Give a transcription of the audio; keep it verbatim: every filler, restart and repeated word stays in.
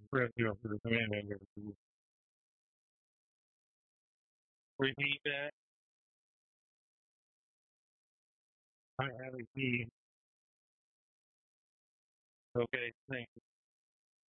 Press zero for the command enter. Repeat that. I have a key. Okay, thanks.